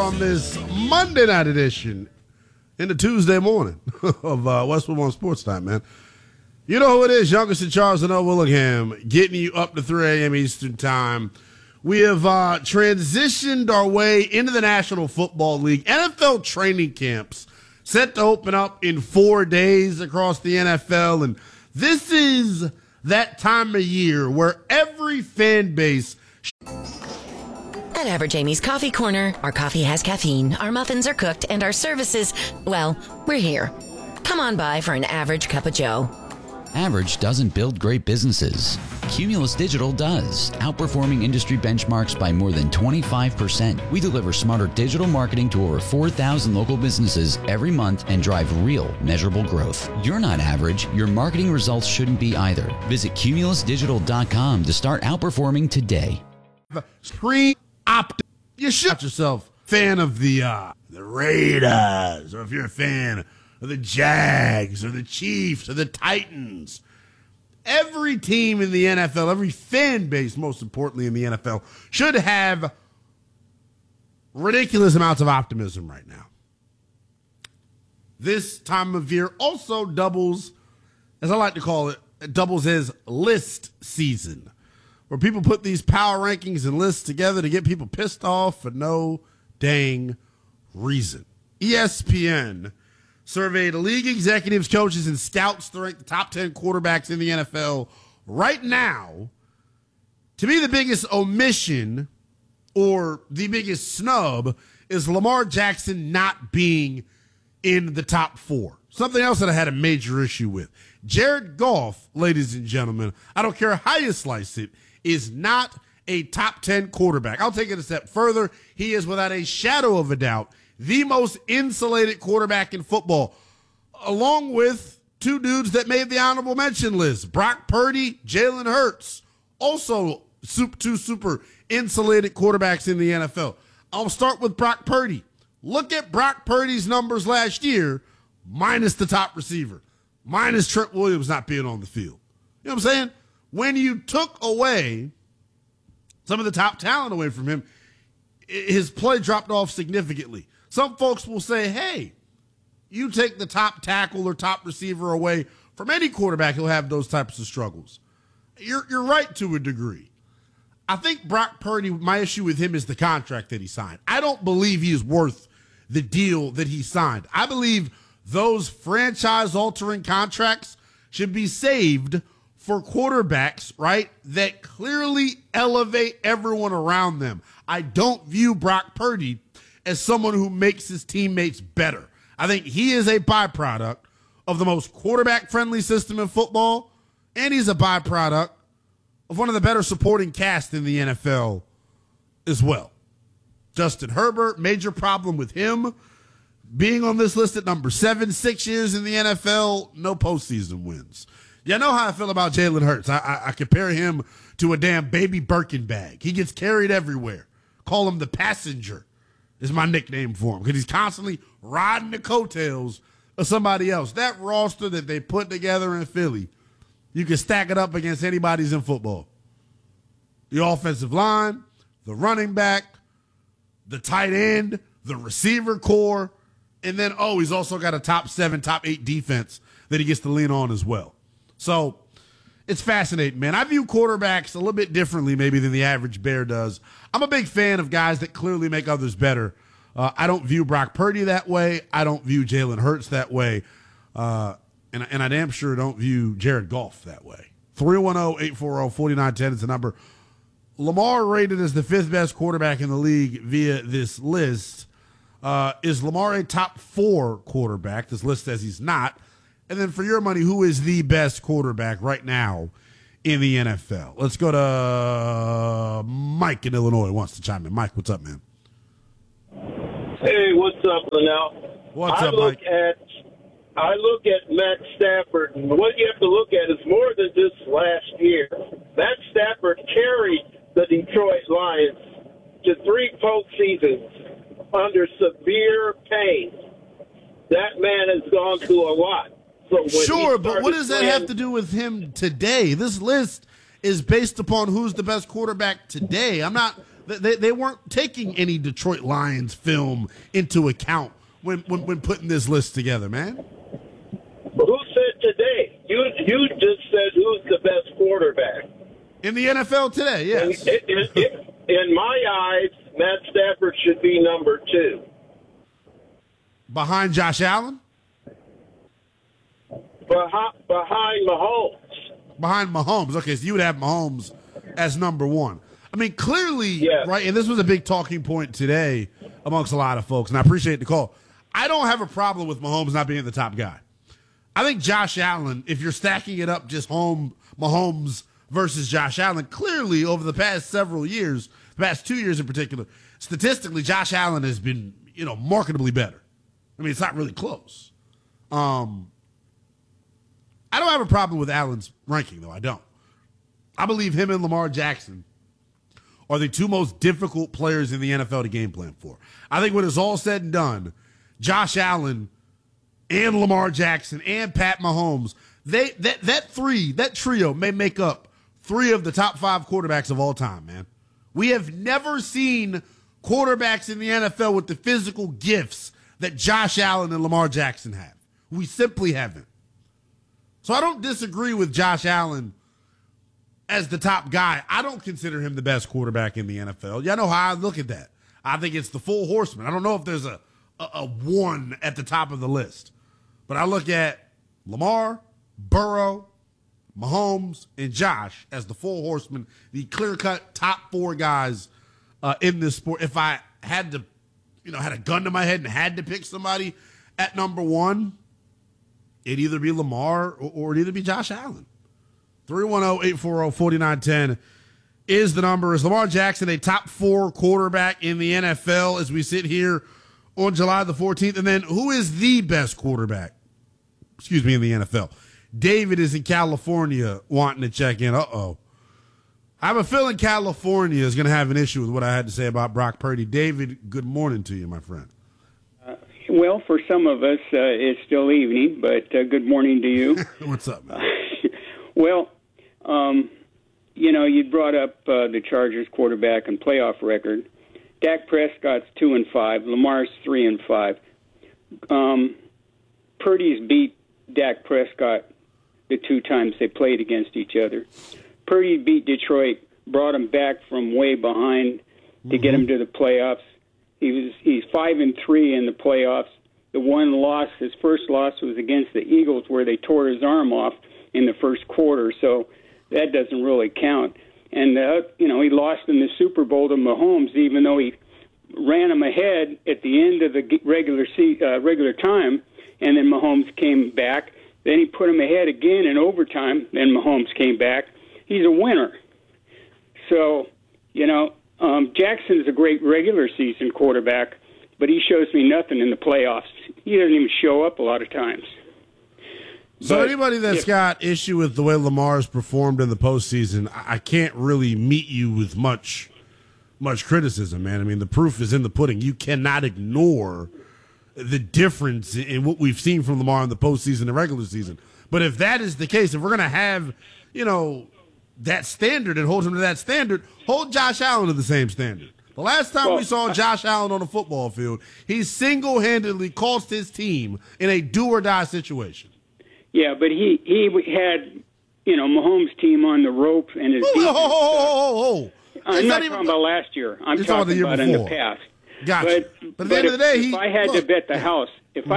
on this Monday night edition into Tuesday morning of Westwood One Sports Time, man. You know who it is, youngest in Charles and O. Willingham, getting you up to 3 a.m. Eastern Time. We have transitioned our way into the National Football League. NFL training camps set to open up in 4 days across the NFL, and this is that time of year where every fan base... At Average Amy's Coffee Corner, our coffee has caffeine, our muffins are cooked, and our services, well, we're here. Come on by for an average cup of joe. Average doesn't build great businesses. Cumulus Digital does, outperforming industry benchmarks by more than 25%. We deliver smarter digital marketing to over 4,000 local businesses every month and drive real, measurable growth. You're not average. Your marketing results shouldn't be either. Visit cumulusdigital.com to start outperforming today. Pre-opt. You should yourself fan of the Raiders, or if you're a fan of the Jags or the Chiefs or the Titans. Every team in the NFL, every fan base, most importantly in the NFL, should have ridiculous amounts of optimism right now. This time of year also doubles, as I like to call it, doubles as list season, where people put these power rankings and lists together to get people pissed off for no dang reason. ESPN surveyed league executives, coaches, and scouts to rank the top 10 quarterbacks in the NFL right now. To me, the biggest omission or the biggest snub is Lamar Jackson not being in the top 4. Something else that I had a major issue with. Jared Goff, ladies and gentlemen, I don't care how you slice it, is not a top 10 quarterback. I'll take it a step further. He is, without a shadow of a doubt, the most insulated quarterback in football, along with two dudes that made the honorable mention list, Brock Purdy, Jalen Hurts, also two super insulated quarterbacks in the NFL. I'll start with Brock Purdy. Look at Brock Purdy's numbers last year, minus the top receiver, minus Trent Williams not being on the field. You know what I'm saying? When you took away some of the top talent away from him, his play dropped off significantly. Some folks will say, hey, you take the top tackle or top receiver away from any quarterback, he'll have those types of struggles. You're right to a degree. I think Brock Purdy, my issue with him is the contract that he signed. I don't believe he is worth the deal that he signed. I believe those franchise-altering contracts should be saved for quarterbacks, right, that clearly elevate everyone around them. I don't view Brock Purdy as someone who makes his teammates better. I think he is a byproduct of the most quarterback-friendly system in football, and he's a byproduct of one of the better supporting cast in the NFL as well. Justin Herbert, major problem with him being on this list at number 7, 6 years in the NFL, no postseason wins. You know how I feel about Jalen Hurts. I compare him to a damn baby Birkin bag. He gets carried everywhere. Call him the passenger is my nickname for him, because he's constantly riding the coattails of somebody else. That roster that they put together in Philly, you can stack it up against anybody's in football. The offensive line, the running back, the tight end, the receiver core, and then, he's also got a top 7, top 8 defense that he gets to lean on as well. So it's fascinating, man. I view quarterbacks a little bit differently maybe than the average bear does. I'm a big fan of guys that clearly make others better. I don't view Brock Purdy that way. I don't view Jalen Hurts that way. And I damn sure don't view Jared Goff that way. 310-840-4910 is the number. Lamar rated as the 5th best quarterback in the league via this list. Is Lamar a top 4 quarterback? This list says he's not. And then for your money, who is the best quarterback right now in the NFL? Let's go to Mike in Illinois wants to chime in. Mike, what's up, man? Hey, what's up, Linnell? What's up, Mike? I look at Matt Stafford, and what you have to look at is more than just last year. Matt Stafford carried the Detroit Lions to 3 postseasons under severe pain. That man has gone through a lot. So sure, but what does that have to do with him today? This list is based upon who's the best quarterback today. I'm not They weren't taking any Detroit Lions film into account when putting this list together, man. Who said today? You just said who's the best quarterback In the NFL today, yes. In my eyes, Matt Stafford should be number 2. Behind Josh Allen? Behind Mahomes. Behind Mahomes. Okay, so you would have Mahomes as number 1. I mean, clearly, yes. Right, and this was a big talking point today amongst a lot of folks, and I appreciate the call. I don't have a problem with Mahomes not being the top guy. I think Josh Allen, if you're stacking it up just Mahomes versus Josh Allen, clearly over the past several years, the past 2 years in particular, statistically, Josh Allen has been, markedly better. I mean, it's not really close. I don't have a problem with Allen's ranking, though. I don't. I believe him and Lamar Jackson are the 2 most difficult players in the NFL to game plan for. I think when it's all said and done, Josh Allen and Lamar Jackson and Pat Mahomes, that trio may make up 3 of the top 5 quarterbacks of all time, man. We have never seen quarterbacks in the NFL with the physical gifts that Josh Allen and Lamar Jackson have. We simply haven't. So I don't disagree with Josh Allen as the top guy. I don't consider him the best quarterback in the NFL. Y'all know how I look at that. I think it's the full horseman. I don't know if there's a 1 at the top of the list. But I look at Lamar, Burrow, Mahomes, and Josh as the full horsemen, the clear-cut top 4 guys in this sport. If I had to, had a gun to my head and had to pick somebody at number 1, it'd either be Lamar or it'd either be Josh Allen. 310-840-4910 is the number. Is Lamar Jackson a top 4 quarterback in the NFL as we sit here on July the 14th? And then who is the best quarterback, in the NFL? David is in California wanting to check in. Uh-oh. I have a feeling California is going to have an issue with what I had to say about Brock Purdy. David, good morning to you, my friend. Well, for some of us, it's still evening, but good morning to you. What's up, man? Well, you brought up the Chargers quarterback and playoff record. Dak Prescott's 2-5. Lamar's 3-5. Purdy's beat Dak Prescott the 2 times they played against each other. Purdy beat Detroit, brought him back from way behind to get him to the playoffs. He's 5-3 in the playoffs. The one loss, his first loss, was against the Eagles, where they tore his arm off in the first quarter. So that doesn't really count. And he lost in the Super Bowl to Mahomes, even though he ran him ahead at the end of the regular time, and then Mahomes came back. Then he put him ahead again in overtime. Then Mahomes came back. He's a winner. So, Jackson's a great regular season quarterback, but he shows me nothing in the playoffs. He doesn't even show up a lot of times. So anybody that's got issue with the way Lamar's performed in the postseason, I can't really meet you with much criticism, man. I mean, the proof is in the pudding. You cannot ignore the difference in what we've seen from Lamar in the postseason and regular season. But if that is the case, if we're going to have, that standard and hold him to that standard, hold Josh Allen to the same standard. The last time we saw Josh Allen on a football field, he single-handedly cost his team in a do-or-die situation. Yeah, but he had, Mahomes' team on the ropes and his defense. I'm not talking about last year. I'm talking about in the past. Gotcha. But at the end of the day, if I had to bet the house,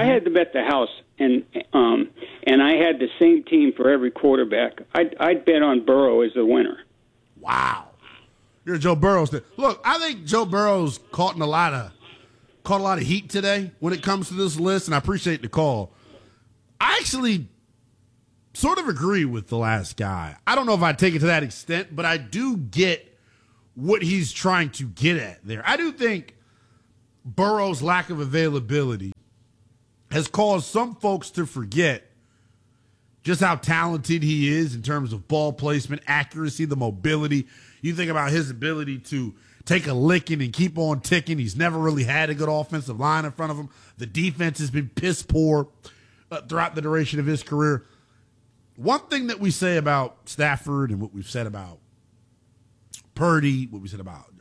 and I had the same team for every quarterback, I'd bet on Burrow as the winner. Wow. You're a Joe Burrow. Look, I think Joe Burrow's caught a lot of heat today when it comes to this list, and I appreciate the call. I actually sort of agree with the last guy. I don't know if I'd take it to that extent, but I do get what he's trying to get at there. I do think Burrow's lack of availability has caused some folks to forget just how talented he is in terms of ball placement, accuracy, the mobility. You think about his ability to take a licking and keep on ticking. He's never really had a good offensive line in front of him. The defense has been piss poor throughout the duration of his career. One thing that we say about Stafford and what we've said about Purdy, what we said about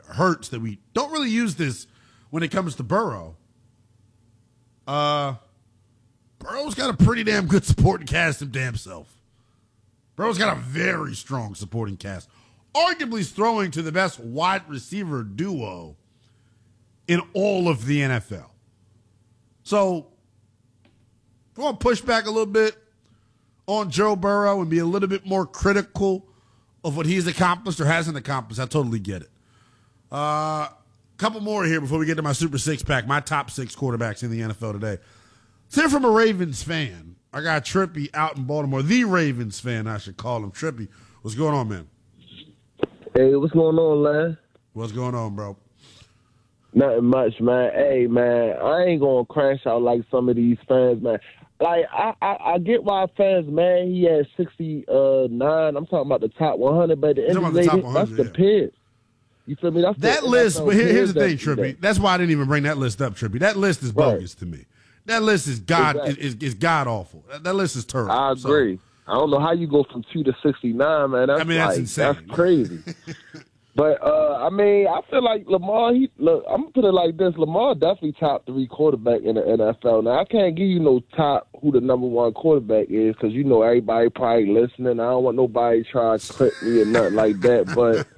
Hurts that we don't really use this when it comes to Burrow. Burrow's got a pretty damn good supporting cast of damn self. Burrow's got a very strong supporting cast. Arguably throwing to the best wide receiver duo in all of the NFL. So, if we want to push back a little bit on Joe Burrow and be a little bit more critical of what he's accomplished or hasn't accomplished, I totally get it. Couple more here before we get to my Super Six Pack, my top 6 quarterbacks in the NFL today. Let's hear from a Ravens fan. I got Trippy out in Baltimore. The Ravens fan, I should call him. Trippy, what's going on, man? Hey, what's going on, man? What's going on, bro? Nothing much, man. Hey, man, I ain't gonna crash out like some of these fans, man. Like, I get why fans, man, he had 69. I'm talking about the top 100, but at the end of the day, that's the pit. You feel me? That's that list, but here's the thing, Trippy. That's why I didn't even bring that list up, Trippy. That list is bogus to me. That list is is god awful. That list is terrible. I agree. I don't know how you go from 2 to 69, man. That's insane. That's crazy. But, I feel like Lamar, I'm going to put it like this. Lamar definitely top 3 quarterback in the NFL. Now, I can't give you no top who the number 1 quarterback is because, everybody probably listening. I don't want nobody trying to clip me or nothing like that. But,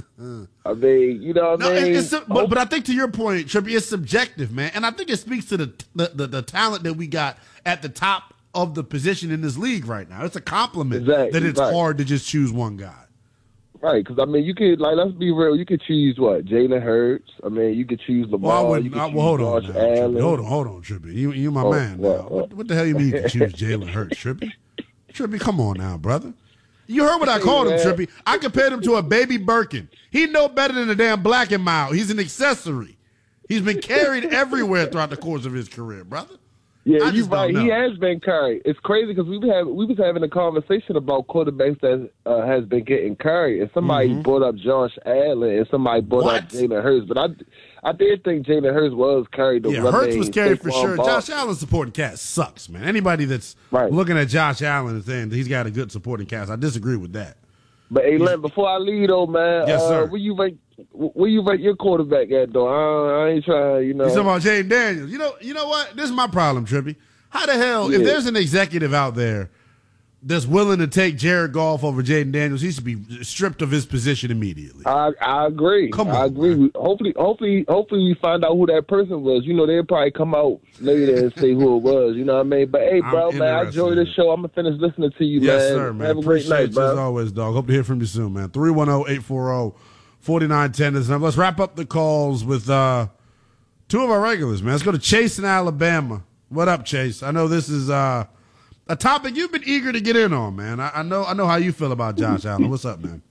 But I think to your point, Trippy, it's subjective, man. And I think it speaks to the talent that we got at the top of the position in this league right now. It's a compliment that it's hard to just choose one guy. Right, because, you could, let's be real, you could choose, Jalen Hurts. You could choose Lamar. Hold on, Trippy. You my man now. What the hell you mean you can choose Jalen Hurts, Trippy? Trippy, come on now, brother. You heard what I called him, Trippy. I compared him to a baby Birkin. He no better than a damn Black and Mild. He's an accessory. He's been carried everywhere throughout the course of his career, brother. Yeah, you're right. He has been carried. It's crazy because we was having a conversation about quarterbacks that has been getting carried, and somebody brought up Josh Allen, and somebody brought up Jalen Hurts. But I did think Jalen Hurts was carried. Yeah, Hurts was carried for sure. Josh Allen's supporting cast sucks, man. Anybody that's looking at Josh Allen and saying he's got a good supporting cast, I disagree with that. But hey, Len, before I leave though, man, yes, sir. Where you rate your quarterback at though? I ain't trying, You talking about Jaden Daniels? You know what? This is my problem, Trippy. How the hell, if there's an executive out there that's willing to take Jared Goff over Jaden Daniels, he should be stripped of his position immediately. I agree. I agree. Man. Hopefully we find out who that person was. They'll probably come out later and say who it was. You know what I mean? But hey, bro, man, I enjoy this show. I'm gonna finish listening to you, man. Yes, sir, man. Have a great night, bro. As always, dog. Hope to hear from you soon, man. 310-840-4910 is the number. Let's wrap up the calls with 2 of our regulars, man. Let's go to Chase in Alabama. What up, Chase? I know this is a topic you've been eager to get in on, man. I know how you feel about Josh Allen. What's up, man?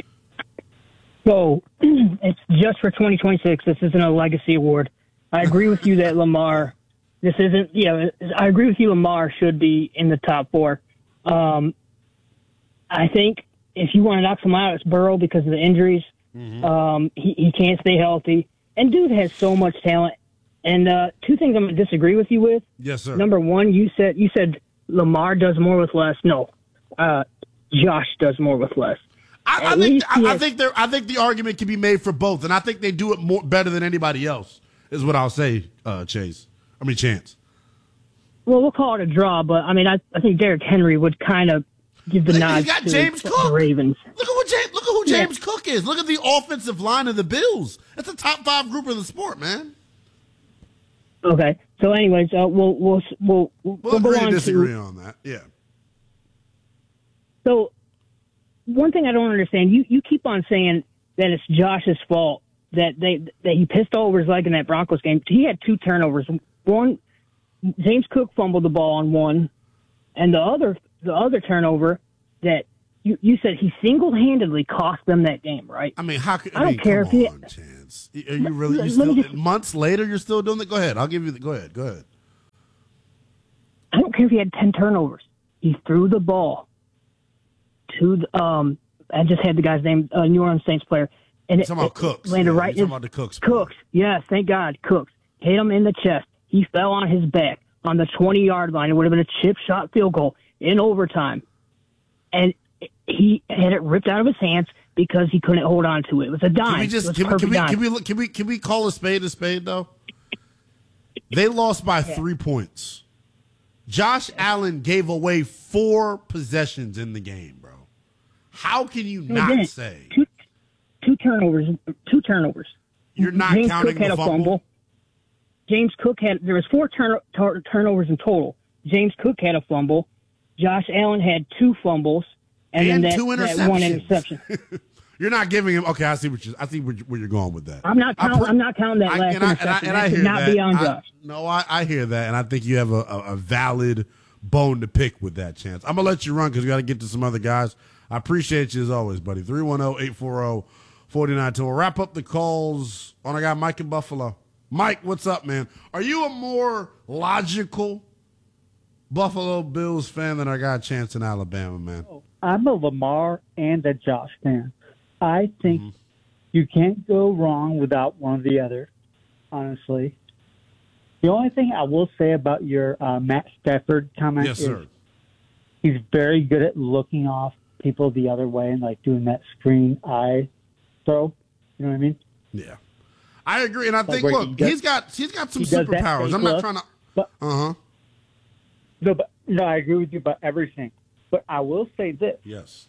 So it's just for 2026. This isn't a legacy award. I agree with you that Lamar. This isn't. Yeah, I agree with you. Lamar should be in the top 4. I think if you want to knock someone out, it's Burrow because of the injuries. He can't stay healthy, and dude has so much talent. And 2 things I'm going to disagree with you with. Yes, sir. Number 1, you said Lamar does more with less. No, Josh does more with less. I think the argument can be made for both, and I think they do it better than anybody else. Is what I'll say, Chance. Well, we'll call it a draw, but I think Derrick Henry would kind of give the nod to James Cook. The Ravens. Look at who James Cook is. Look at the offensive line of the Bills. That's a top 5 group in the sport, man. Okay. So, anyways, we'll agree go on to disagree on that. Yeah. So, one thing I don't understand, you keep on saying that it's Josh's fault that he pissed over his leg in that Broncos game. He had 2 turnovers. One, James Cook fumbled the ball on one, and the other turnover that you said he single-handedly cost them that game, right? I don't care if he. Chance. Are you really? Months later, you're still doing that? Go ahead. I'll give you the. Go ahead. I don't care if he had 10 turnovers. He threw the ball to the. I just had the guy's name, New Orleans Saints player, and it Cooks. landed right in about the Cooks. Cooks, yes, thank God, Cooks hit him in the chest. He fell on his back on the 20-yard line. It would have been a chip shot field goal in overtime, and he had it ripped out of his hands. because he couldn't hold on to it. It was a dime. Can we call a spade though? They lost by 3 points. Josh Allen gave away 4 possessions in the game, bro. How can you not say two turnovers? You're not James counting Cook had the a fumble. James Cook there was 4 turnovers in total. James Cook had a fumble. Josh Allen had 2 fumbles and then that 1 interception. You're not giving him. Okay, I see where you're going with that. I'm not counting that last interception. And I hear not that. Be on Josh. I hear that, and I think you have a valid bone to pick with that chance. I'm gonna let you run because we got to get to some other guys. I appreciate you as always, buddy. 310-840-4920. We'll wrap up the calls on our guy Mike in Buffalo. Mike, what's up, man? Are you a more logical Buffalo Bills fan than our guy Chance in Alabama, man? I'm a Lamar and a Josh fan. I think you can't go wrong without one or the other, honestly. The only thing I will say about your Matt Stafford comment is he's very good at looking off people the other way and like doing that screen eye throw. You know what I mean? Yeah, I agree, and I think he's got some superpowers. I'm not trying to. No, I agree with you about everything. But I will say this. Yes.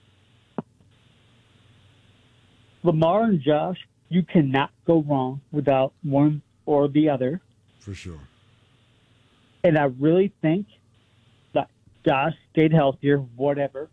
Lamar and Josh, you cannot go wrong without one or the other. For sure. And I really think that Josh stayed healthier, whatever.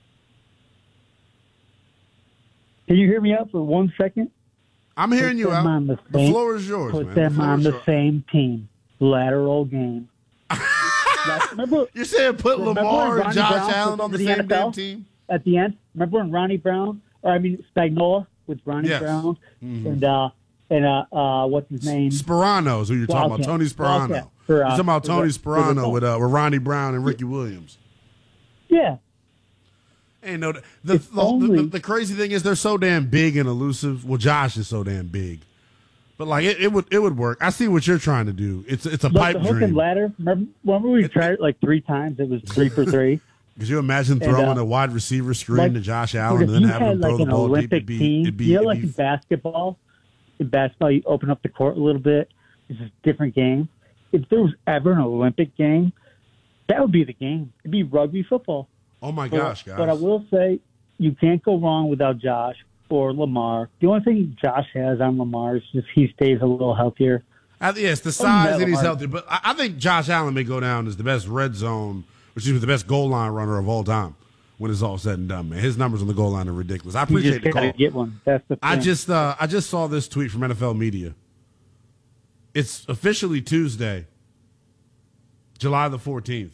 Can you hear me out for 1 second? I'm hearing you out. The floor is yours, man. Put them on the same team. Lateral game. You're saying put Lamar and Josh Allen on the same damn team? At the end, remember when Spagnuolo with Ronnie Brown and what's his name? Sperano's who you're talking about, Tony Sperano. You're talking about Tony Sperano with Ronnie Brown and Ricky Williams. Yeah. Hey, no, the crazy thing is they're so damn big and elusive. Well, Josh is so damn big. But like it would work. I see what you're trying to do. It's a pipe dream. The hook and ladder. Remember we tried it like 3 times. It was 3 for 3. Could you imagine throwing a wide receiver screen to Josh Allen and then having him throw the ball deep? It'd be like in basketball. In basketball, you open up the court a little bit. It's a different game. If there was ever an Olympic game, that would be the game. It'd be rugby football. Oh my gosh, guys! But I will say, you can't go wrong without Josh or Lamar. The only thing Josh has on Lamar is just he stays a little healthier. Yes, the size and he's healthy. But I think Josh Allen may go down as the best red zone, which is the best goal line runner of all time when it's all said and done, man. His numbers on the goal line are ridiculous. I appreciate the call. Get one. That's the thing. I just saw this tweet from NFL Media. It's officially Tuesday, July the 14th.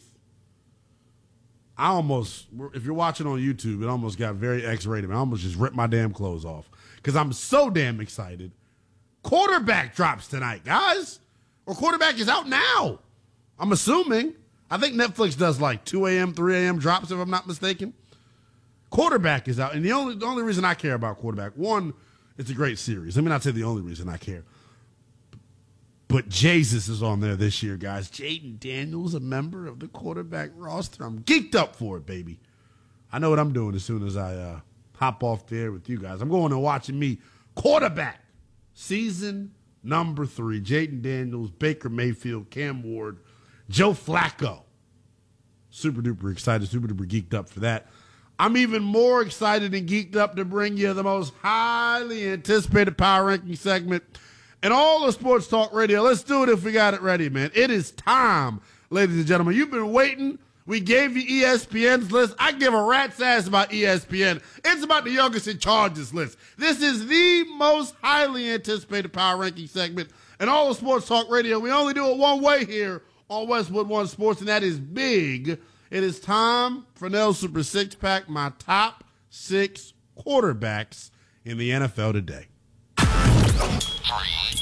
If you're watching on YouTube, it almost got very X-rated. I almost just ripped my damn clothes off because I'm so damn excited. Quarterback drops tonight, guys. Or quarterback is out now. I'm assuming. I think Netflix does like 2 a.m., 3 a.m. drops, if I'm not mistaken. Quarterback is out. And the only reason I care about quarterback, one, it's a great series. Let me not say the only reason I care. But Jesus is on there this year, guys. Jayden Daniels, a member of the quarterback roster. I'm geeked up for it, baby. I know what I'm doing as soon as I hop off the air with you guys. I'm going and watching me quarterback. Season number 3. Jayden Daniels, Baker Mayfield, Cam Ward, Joe Flacco. Super duper excited, super duper geeked up for that. I'm even more excited and geeked up to bring you the most highly anticipated power ranking segment in all of Sports Talk Radio. Let's do it if we got it ready, man. It is time, ladies and gentlemen. You've been waiting. We gave you ESPN's list. I give a rat's ass about ESPN. It's about the youngest in charges list. This is the most highly anticipated power ranking segment in all of Sports Talk Radio. We only do it one way here on Westwood One Sports, and that is big. It is time for Nell's Super Six Pack, my top 6 quarterbacks in the NFL today. 3,